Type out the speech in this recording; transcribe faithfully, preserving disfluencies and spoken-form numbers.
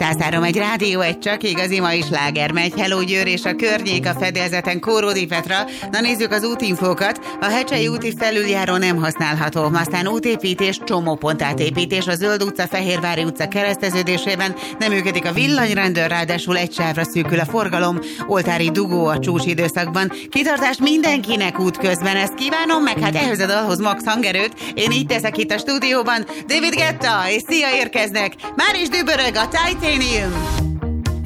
száz három egy rádió, egy csak igazi mai sláger megy. Hello Győr és a környék, a fedélzeten Kóródi Petra. Na nézzük az útinfókat. A Hecsei úti felüljáró nem használható. Aztán útépítés, csomópontátépítés a Zöld utca, Fehérvári utca kereszteződésében. Nem működik a villanyrendőr, ráadásul egy sávra szűkül a forgalom. Oltári dugó a csúcs időszakban. Kitartást mindenkinek útközben, ezt kívánom, meg hát ehhez a dalhoz max hangerőt. Én így teszek itt a stúdióban. David Guetta és Sia érkeznek. Már is dübörög a Titanium.